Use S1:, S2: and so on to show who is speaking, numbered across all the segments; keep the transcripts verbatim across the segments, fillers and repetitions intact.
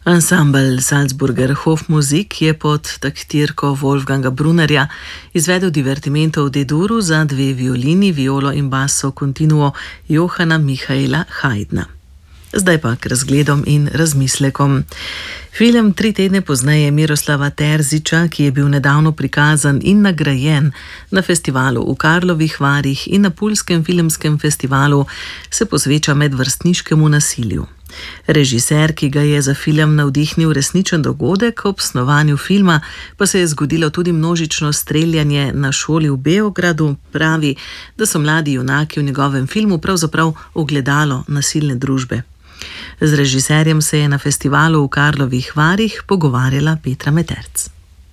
S1: Ansambel Salzburger Hofmusik je pod taktirko Wolfganga Brunnerja izvedel divertimento v D-duru za dve violini, violo in basso continuo Johanna Michaela Haydna. Zdaj pa k razgledom in razmislekom. Film Tri tedne pozneje Miroslava Terzića, ki je bil nedavno prikazan in nagrajen na festivalu v Karlovih Varih in na Puljskem filmskem festivalu, se posveča medvrstniškemu nasilju. Režiser, ki ga je za film navdihnil resničen dogodek, ob snovanju filma pa se je zgodilo tudi množično streljanje na šoli v Beogradu, pravi, da so mladi junaki v njegovem filmu pravzaprav ogledalo nasilne družbe. Z režiserjem se je na festivalu v Karlovih Varih pogovarjala Petra Meterc.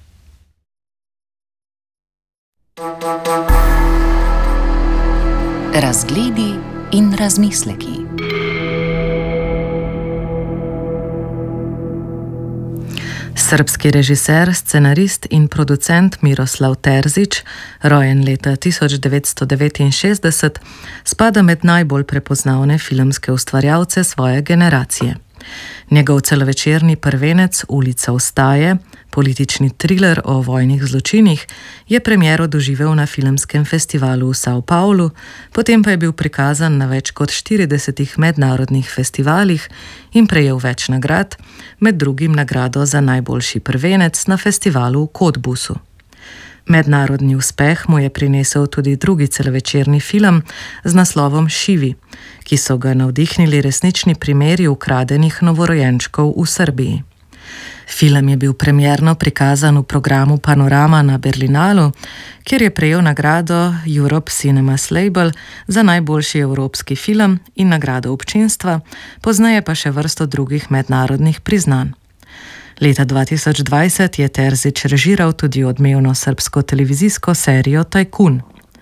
S2: Razgledi in razmisleki. Srbski režiser, scenarist in producent Miroslav Terzić, rojen leta tisoč devetsto devetinšestdeset, spada med najbolj prepoznavne filmske ustvarjalce svoje generacije. Njegov celovečerni prvenec Ulica vstaje, politični triler o vojnih zločinih, je premiero doživel na filmskem festivalu v São Paulo, potem pa je bil prikazan na več kot štiridesetih mednarodnih festivalih in prejel več nagrad, med drugim nagrado za najboljši prvenec na festivalu v Cottbusu. Mednarodni uspeh mu je prinesel tudi drugi celovečerni film z naslovom Šivi, ki so ga navdihnili resnični primeri ukradenih novorojenčkov v Srbiji. Film je bil premierno prikazan v programu Panorama na Berlinalu, kjer je prejel nagrado Europe Cinemas Label za najboljši evropski film in nagrado občinstva, pozneje pa še vrsto drugih mednarodnih priznanj. Leta dva tisoč dvajset je Terzić režiral tudi odmevno srbsko televizijsko serijo Tajkun.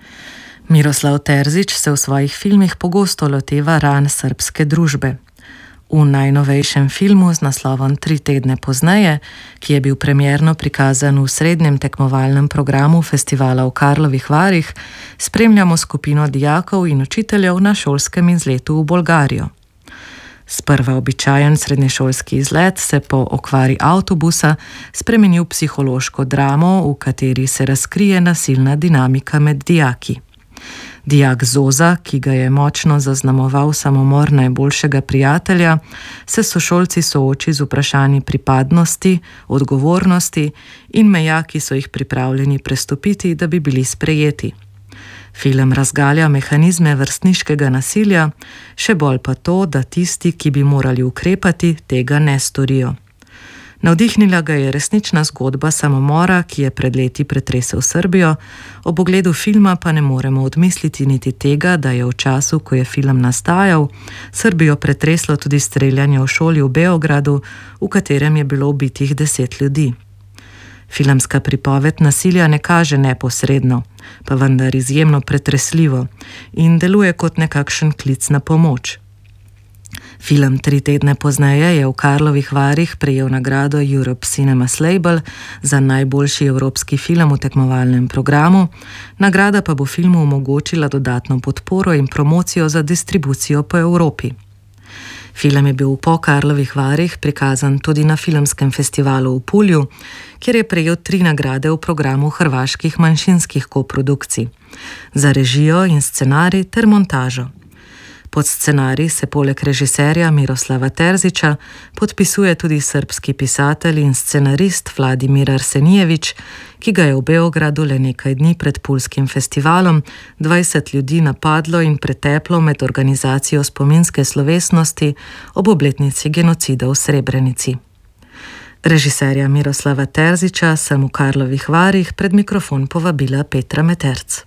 S2: Miroslav Terzić se v svojih filmih pogosto loteva ran srbske družbe. V najnovejšem filmu z naslovom Tri tedne pozneje, ki je bil premierno prikazan v srednjem tekmovalnem programu festivala v Karlovih Varih, spremljamo skupino dijakov in učiteljev na šolskem izletu v Bolgarijo. Sprva običajen srednješolski izlet se po okvari avtobusa spremeni v psihološko dramo, v kateri se razkrije nasilna dinamika med dijaki. Dijak Zoza, ki ga je močno zaznamoval samomor najboljšega prijatelja, se sošolci sooči z vprašanji pripadnosti, odgovornosti in meja, ki so jih pripravljeni prestopiti, da bi bili sprejeti. Film razgalja mehanizme vrstniškega nasilja, še bolj pa to, da tisti, ki bi morali ukrepati, tega ne storijo. Navdihnila ga je resnična zgodba samomora, ki je pred leti pretresel Srbijo, ob ogledu filma pa ne moremo odmisliti niti tega, da je v času, ko je film nastajal, Srbijo pretreslo tudi streljanje v šoli v Beogradu, v katerem je bilo ubitih deset ljudi. Filmska pripoved nasilja ne kaže neposredno, pa vendar izjemno pretresljivo in deluje kot nekakšen klic na pomoč. Film Tri tedne pozneje je v Karlovih Varih prejel nagrado Europe Cinemas Label za najboljši evropski film v tekmovalnem programu, nagrada pa bo filmu omogočila dodatno podporo in promocijo za distribucijo po Evropi. Film je bil po Karlovih Varih prikazan tudi na filmskem festivalu v Pulju, kjer je prejel tri nagrade v programu hrvaških manjšinskih koprodukcij za režijo in scenarij ter montažo. Pod scenarij se poleg režiserja Miroslava Terzića podpisuje tudi srbski pisatelj in scenarist Vladimir Arsenijević, ki ga je v Beogradu le nekaj dni pred Puljskim festivalom dvajset ljudi napadlo in preteplo med organizacijo spominske slovesnosti ob obletnici genocida v Srebrenici. Režiserja Miroslava Terzića sem v Karlovih Varih pred mikrofon povabila Petra Meterc.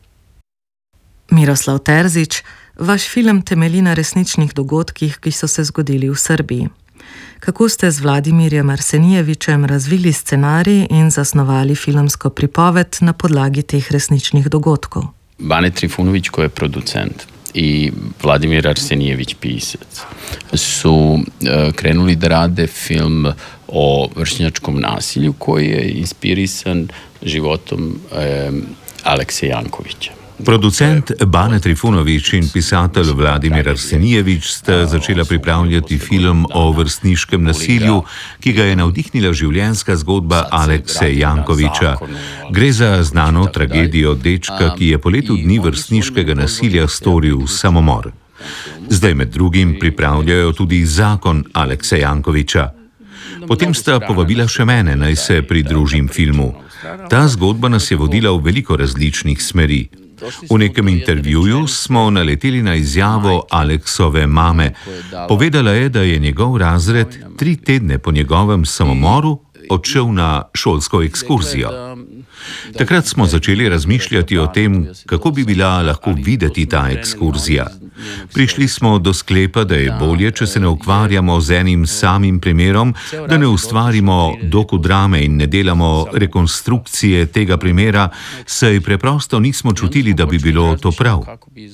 S2: Miroslav Terzić, vaš film temelji na resničnih dogodkih, ki so se zgodili v Srbiji. Kako ste z Vladimirjem Arsenijevićem razvili scenarij in zasnovali filmsko pripoved na podlagi teh resničnih dogodkov?
S3: Bane Trifunović, koji je producent, i Vladimir Arsenijević, pisac, su uh, krenuli da rade film o vršnjačkom nasilju koji je inspirisan životom um, Alekseja Jankovića.
S4: Producent Bane Trifunović in pisatelj Vladimir Arsenijevič sta začela pripravljati film o vrstniškem nasilju, ki ga je navdihnila življenjska zgodba Alekse Jankovića. Gre za znano tragedijo dečka, ki je po letu dni vrstniškega nasilja storil samomor. Zdaj med drugim pripravljajo tudi zakon Alekse Jankovića. Potem sta povabila še mene, naj se pridružim filmu. Ta zgodba nas je vodila v veliko različnih smeri. V nekem intervjuju smo naleteli na izjavo Aleksove mame. Povedala je, da je njegov razred tri tedne po njegovem samomoru odšel na šolsko ekskurzijo. Takrat smo začeli razmišljati o tem, kako bi bila lahko videti ta ekskurzija. Prišli smo do sklepa, da je bolje, če se ne ukvarjamo z enim samim primerom, da ne ustvarimo dokudrame in ne delamo rekonstrukcije tega primera, saj preprosto nismo čutili, da bi bilo to prav.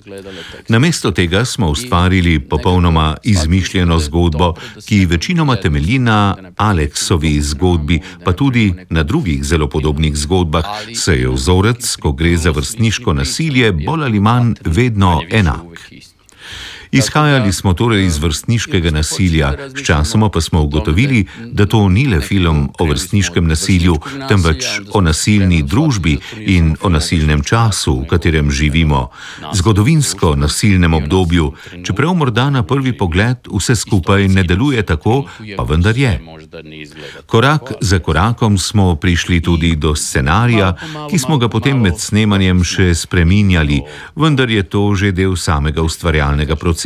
S4: Namesto tega smo ustvarili popolnoma izmišljeno zgodbo, ki večinoma temelji na Aleksovi zgodbi, pa tudi na drugih zelo podobnih zgodbah, saj je vzorec, ko gre za vrstniško nasilje, bolj ali manj vedno enak. Izhajali smo torej iz vrstniškega nasilja, sčasoma pa smo ugotovili, da to ni le film o vrstniškem nasilju, temveč o nasilni družbi in o nasilnem času, v katerem živimo, zgodovinsko nasilnem obdobju, čeprav morda na prvi pogled vse skupaj ne deluje tako, pa vendar je. Korak za korakom smo prišli tudi do scenarija, ki smo ga potem med snemanjem še spreminjali, vendar je to že del samega ustvarjalnega procesa.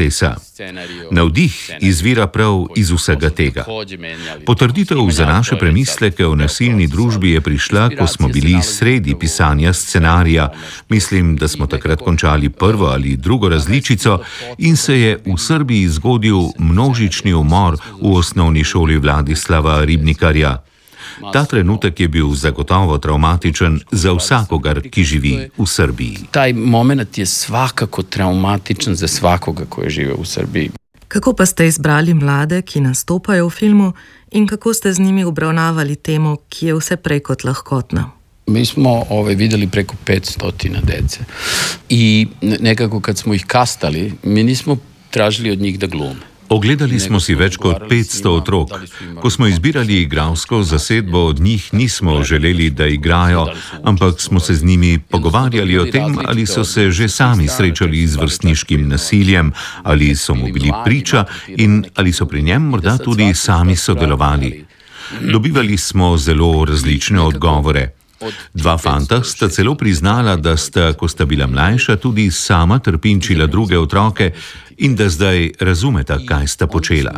S4: Navdih izvira prav iz vsega tega. Potrditev za naše premisleke o nasilni družbi je prišla, ko smo bili sredi pisanja scenarija. Mislim, da smo takrat končali prvo ali drugo različico in se je v Srbiji zgodil množični umor v osnovni šoli Vladislava Ribnikarja. Ta trenutek je bil zagotovo traumatičen za vsakogar, ki živi v Srbiji.
S3: Taj moment je svakako traumatičen za svakoga, ko je živel v Srbiji.
S2: Kako pa ste izbrali mlade, ki nastopajo v filmu, in kako ste z njimi obravnavali temo, ki je vse prej kot lahkotna?
S3: Mi smo ovaj, videli preko petsto dece i nekako kad smo ih kastali, mi nismo tražili od njih da glume.
S4: Ogledali smo si več kot petsto otrok. Ko smo izbirali igralsko zasedbo, od njih nismo želeli, da igrajo, ampak smo se z njimi pogovarjali o tem, ali so se že sami srečali z vrstniškim nasiljem, ali so mu bili priča in ali so pri njem morda tudi sami sodelovali. Dobivali smo zelo različne odgovore. Dva fanta sta celo priznala, da sta, ko sta bila mlajša, tudi sama trpinčila druge otroke in da zdaj razumeta, kaj sta počela.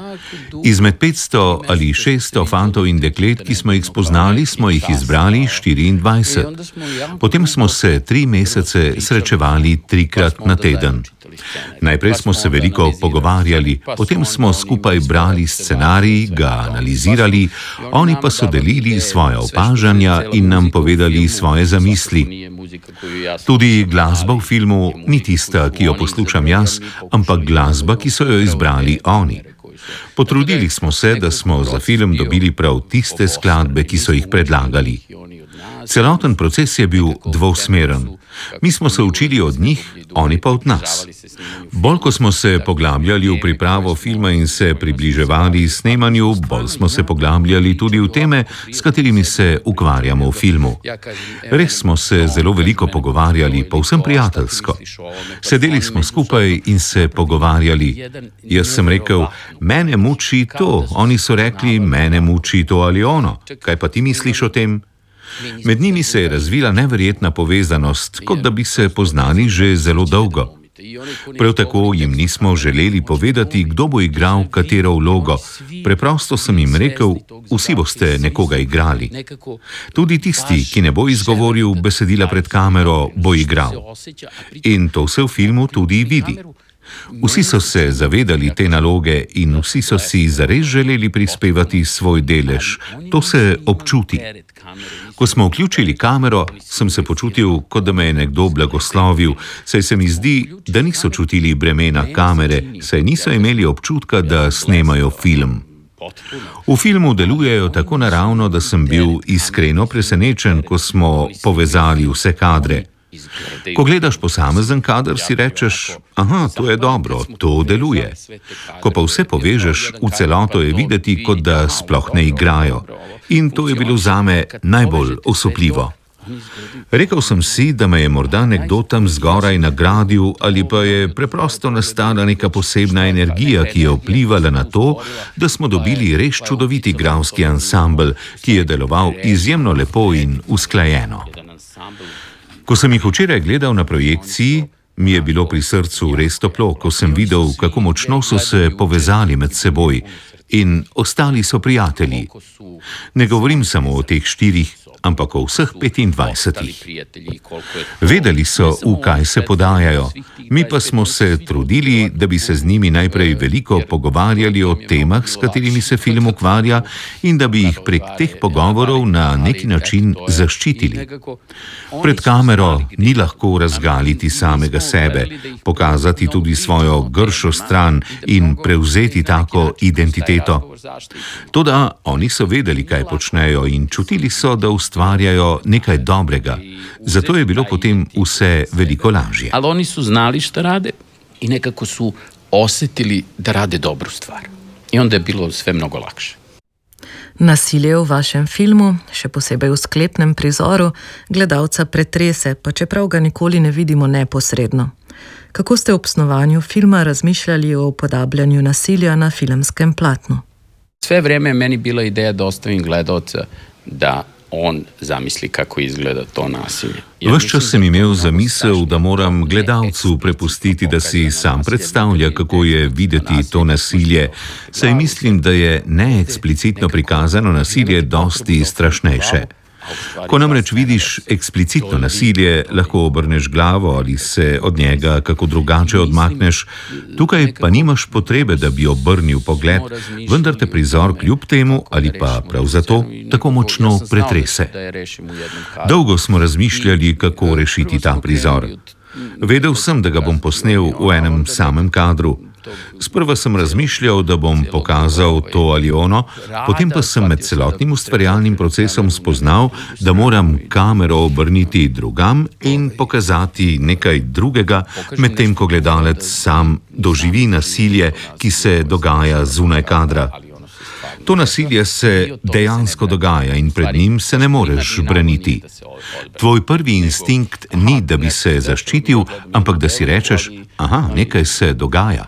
S4: Izmed petsto ali šeststo fantov in deklet, ki smo jih spoznali, smo jih izbrali štiriindvajset. Potem smo se tri mesece srečevali trikrat na teden. Najprej smo se veliko pogovarjali, potem smo skupaj brali scenarij, ga analizirali, oni pa so delili svoje opažanja in nam povedali svoje zamisli. Tudi glasba v filmu ni tista, ki jo poslušam jaz, ampak glasba, ki so jo izbrali oni. Potrudili smo se, da smo za film dobili prav tiste skladbe, ki so jih predlagali. Celoten proces je bil dvosmeren. Mi smo se učili od njih, oni pa od nas. Bolj ko smo se poglabljali v pripravo filma in se približevali snemanju, bolj smo se poglabljali tudi v teme, s katerimi se ukvarjamo v filmu. Res smo se zelo veliko pogovarjali, povsem prijateljsko. Sedeli smo skupaj in se pogovarjali. Jaz sem rekel, mene muči to, oni so rekli, mene muči to ali ono. Kaj pa ti misliš o tem? Med njimi se je razvila neverjetna povezanost, kot da bi se poznali že zelo dolgo. Prav tako jim nismo želeli povedati, kdo bo igral katero vlogo. Preprosto sem jim rekel, vsi boste nekoga igrali. Tudi tisti, ki ne bo izgovoril besedila pred kamero, bo igral. In to se v filmu tudi vidi. Vsi so se zavedali te naloge in vsi so si zares želeli prispevati svoj delež. To se občuti. Ko smo vključili kamero, sem se počutil, kot da me je nekdo blagoslovil, saj se mi zdi, da niso čutili bremena kamere, saj niso imeli občutka, da snemajo film. V filmu delujejo tako naravno, da sem bil iskreno presenečen, ko smo povezali vse kadre. Ko gledaš posamezen kader, si rečeš, aha, to je dobro, to deluje. Ko pa vse povežeš, v celoto je videti, kot da sploh ne igrajo. In to je bilo zame najbolj osupljivo. Rekel sem si, da me je morda nekdo tam zgoraj nagradil ali pa je preprosto nastala neka posebna energija, ki je vplivala na to, da smo dobili res čudoviti igralski ansambel, ki je deloval izjemno lepo in usklajeno. Ko sem jih včeraj gledal na projekciji, mi je bilo pri srcu res toplo, ko sem videl, kako močno so se povezali med seboj in ostali so prijatelji. Ne govorim samo o teh štirih, ampak o vseh petindvajsetih. Vedeli so, v kaj se podajajo, mi pa smo se trudili, da bi se z njimi najprej veliko pogovarjali o temah, s katerimi se film ukvarja, in da bi jih prek teh pogovorov na neki način zaščitili. Pred kamero ni lahko razgaliti samega sebe, pokazati tudi svojo gršo stran in prevzeti tako identiteto. Toda oni so vedeli, kaj počnejo in čutili so, da ustvarjajo nekaj dobrega. Zato je bilo potem vse veliko lažje.
S3: Ali oni su znali šta rade i nekako su osetili da rade dobru stvar. I onda je bilo sve mnogo lakše.
S2: Nasilje v vašem filmu, še posebej v sklepnem prizoru, gledalca pretrese, pa čeprav ga nikoli ne vidimo neposredno. Kako ste ob snovanju filma razmišljali o upodabljanju nasilja na filmskem platnu?
S3: Sve vrijeme je meni bila ideja da ostavim gledalca da on zamisli kako izgleda to nasilje.
S4: Ves čas sem imel zamisel, da moram gledalcu prepustiti, da si sam predstavlja, kako je videti to nasilje, saj mislim, da je neeksplicitno prikazano nasilje dosti strašnejše. Ko namreč vidiš eksplicitno nasilje, lahko obrneš glavo ali se od njega kako drugače odmakneš, tukaj pa nimaš potrebe, da bi obrnil pogled, vendar te prizor kljub temu ali pa prav zato tako močno pretrese. Dolgo smo razmišljali, kako rešiti ta prizor. Vedel sem, da ga bom posnel v enem samem kadru. Sprva sem razmišljal, da bom pokazal to ali ono, potem pa sem med celotnim ustvarjalnim procesom spoznal, da moram kamero obrniti drugam in pokazati nekaj drugega, medtem ko gledalec sam doživi nasilje, ki se dogaja zunaj kadra. To nasilje se dejansko dogaja in pred njim se ne moreš braniti. Tvoj prvi instinkt ni, da bi se zaščitil, ampak da si rečeš, aha, nekaj se dogaja.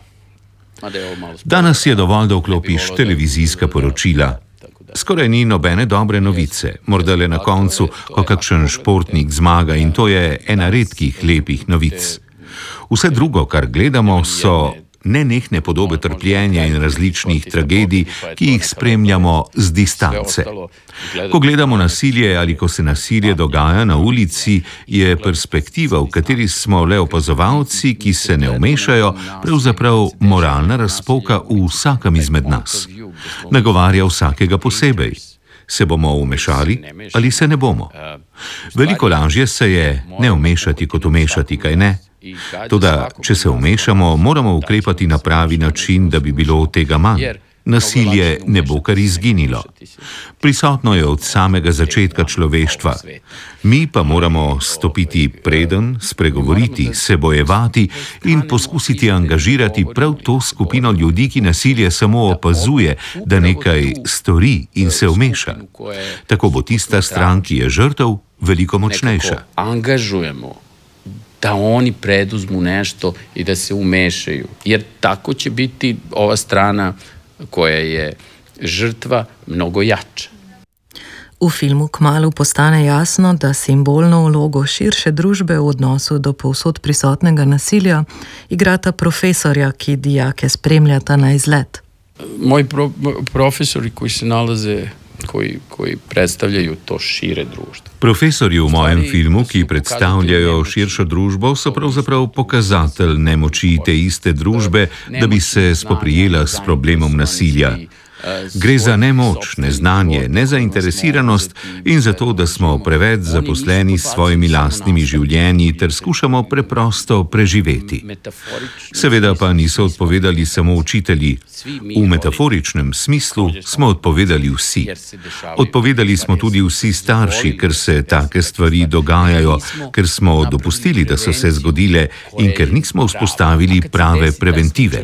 S4: Danes je dovolj, da vklopiš televizijska poročila. Skoraj ni nobene dobre novice, morda le na koncu, ko kakšen športnik zmaga, in to je ena redkih lepih novic. Vse drugo, kar gledamo, so nenehne podobe trpljenja in različnih tragedij, ki jih spremljamo z distance. Ko gledamo nasilje ali ko se nasilje dogaja na ulici, je perspektiva, v kateri smo le opazovalci, ki se ne vmešajo, pravzaprav moralna razpoka v vsakem izmed nas. Nagovarja vsakega posebej. Se bomo vmešali ali se ne bomo? Veliko lažje se je ne vmešati kot vmešati, kaj ne? Toda, če se vmešamo, moramo ukrepati na pravi način, da bi bilo tega manj. Nasilje ne bo kar izginilo. Prisotno je od samega začetka človeštva. Mi pa moramo stopiti preden, spregovoriti, se bojevati in poskusiti angažirati prav to skupino ljudi, ki nasilje samo opazuje, da nekaj stori in se vmeša. Tako bo tista stran, ki je žrtev, veliko močnejša.
S3: Angažujemo da oni preduzmu nešto i da se umešaju. Jer tako će biti ova strana koja je žrtva mnogo jača.
S2: V filmu kmalu postane jasno, da simbolno vlogo širše družbe v odnosu do povsod prisotnega nasilja igrata profesorja, ki dijake spremljata na izlet.
S3: Moji pro, profesori koji se nalaze Koji, koji predstavljaju to šire društvo.
S4: Profesorji v mojem filmu, ki predstavljajo širšo družbo, so pravzaprav pokazatelj nemoči te iste družbe, da bi se spoprijela s problemom nasilja. Gre za nemoč, neznanje, nezainteresiranost in za to, da smo preveč zaposleni s svojimi lastnimi življenji ter skušamo preprosto preživeti. Seveda pa niso odpovedali samo učitelji. V metaforičnem smislu smo odpovedali vsi. Odpovedali smo tudi vsi starši, ker se take stvari dogajajo, ker smo dopustili, da so se zgodile in ker nismo vzpostavili prave preventive.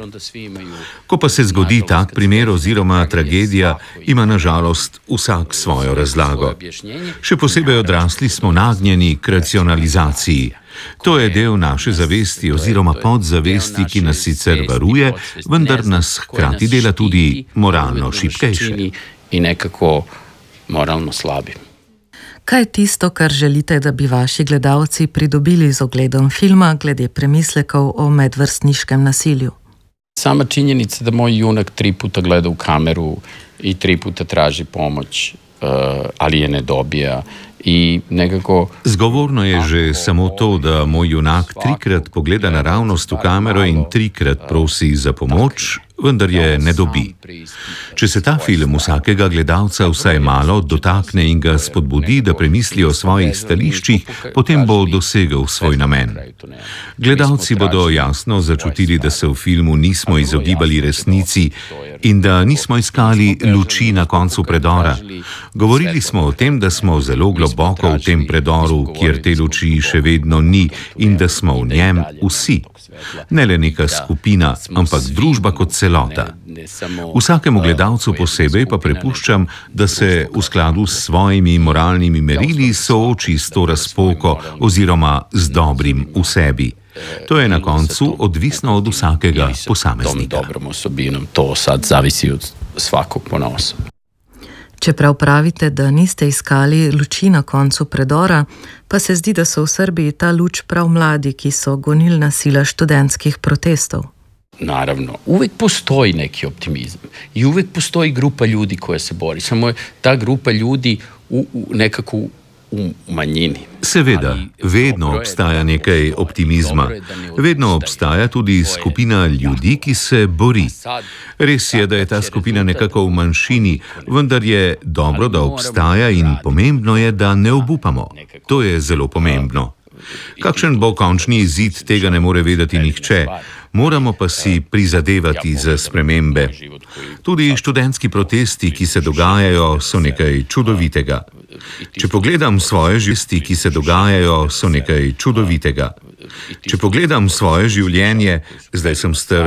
S4: Ko pa se zgodi tak primer oziroma tragedija, ima na žalost vsak svojo razlago. Še posebej odrasli smo nagnjeni k racionalizaciji. To je del naše zavesti oziroma podzavesti, ki nas sicer varuje, vendar nas hkrati dela tudi moralno šibkejše.
S3: In nekako moralno slabi.
S2: Kaj je tisto, kar želite, da bi vaši gledalci pridobili z ogledom filma glede premislekov o medvrstniškem nasilju?
S3: Sama činjenica da moj junak tri puta gleda u kameru i tri puta traži pomoć, uh, ali je ne dobija. I nekako...
S4: Zgovorno je že samo to, da moj junak trikrat pogleda naravnost v kamero in trikrat prosi za pomoč, vendar je ne dobi. Če se ta film vsakega gledalca vsaj malo dotakne in ga spodbudi, da premisli o svojih stališčih, potem bo dosegel svoj namen. Gledalci bodo jasno začutili, da se v filmu nismo izogibali resnici in da nismo iskali luči na koncu predora. Govorili smo o tem, da smo zelo globoko v tem predoru, kjer te luči še vedno ni in da smo v njem vsi. Ne le neka skupina, ampak družba kot celota. Vsakemu gledalcu posebej pa prepuščam, da se v skladu s svojimi moralnimi merili sooči s to razpoko oziroma z dobrim v sebi. To je na koncu odvisno od vsakega posameznika.
S3: To sad zavisi od svakog ponosa.
S2: Čeprav pravite, da niste iskali luči na koncu predora, pa se zdi, da so v Srbiji ta luč prav mladi, ki so gonilna sila študentskih protestov.
S3: Naravno, uvek postoji neki optimizam i uvek postoji grupa ljudi koja se bori. Samo je ta grupa ljudi u, u nekako u manjini.
S4: Seveda, vedno obstaja nekaj optimizma. Vedno obstaja tudi skupina ljudi, ki se bori. Res je, da je ta skupina nekako v manjšini, vendar je dobro, da obstaja in pomembno je, da ne obupamo. To je zelo pomembno. Kakšen bo končni izid, tega ne more vedeti nihče. Moramo pa si prizadevati za spremembe. Tudi študentski protesti, ki se dogajajo, so nekaj čudovitega. Če pogledam svoje življenje, ki se dogajajo, so nekaj čudovitega. Če pogledam svoje življenje, zdaj sem star